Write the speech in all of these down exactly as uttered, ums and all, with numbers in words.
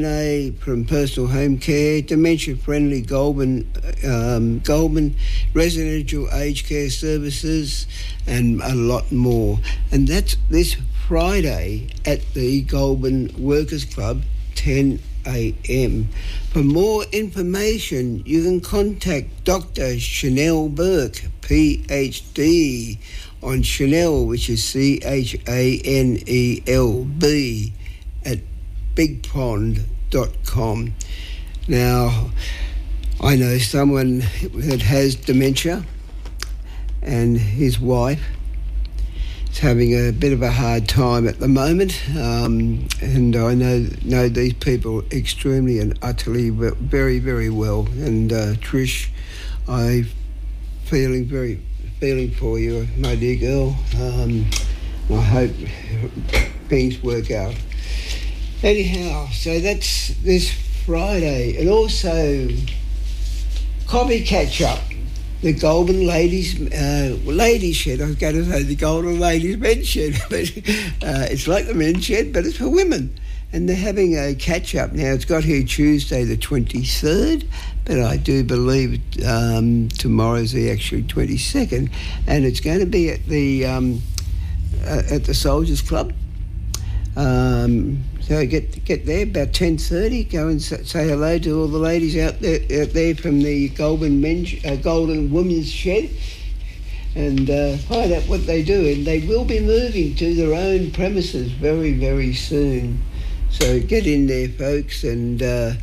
From Personal Home Care, dementia-friendly Goulburn, um, Goulburn residential aged care services, and a lot more. And that's this Friday at the Goulburn Workers Club, ten a.m. For more information, you can contact Doctor Chanel Burke, P H D, on Chanel, which is C H A N E L B, at big pond dot com. Now, I know someone that has dementia, and his wife is having a bit of a hard time at the moment, um, and I know know these people extremely and utterly very, very well. And uh, Trish, I'm feeling very feeling for you, my dear girl. Um, I hope things work out. Anyhow, so that's this Friday. And also, coffee catch-up. The Goulburn Ladies uh, Ladies Shed. I was going to say the Goulburn Ladies Men's Shed, but uh, it's like the men's shed, but it's for women. And they're having a catch-up now. It's got here Tuesday the twenty-third, but I do believe um, tomorrow's the actually twenty-second. And it's going to be at the um, uh, at the Soldiers Club. Um, so get get there about ten thirty. Go and say hello to all the ladies out there out there from the Goulburn Men's uh, Goulburn Women's Shed, and uh, find out what they do. And they will be moving to their own premises very, very soon. So get in there, folks, and uh,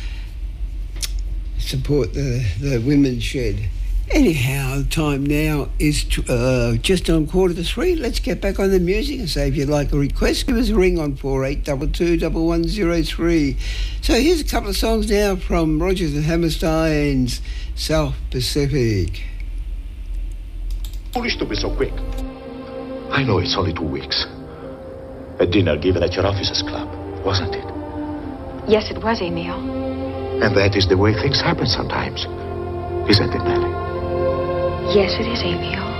support the the Women's Shed. Anyhow, the time now is uh, just on quarter to three. Let's get back on the music, and say if you'd like a request, give us a ring on four eight two two, one one zero three. So here's a couple of songs now from Rodgers and Hammerstein's South Pacific. Foolish to be so quick. I know it's only two weeks. A dinner given at your officers' club, wasn't it? Yes, it was, Emil. And that is the way things happen sometimes, isn't it, Nellie? Yes, it is, Emil.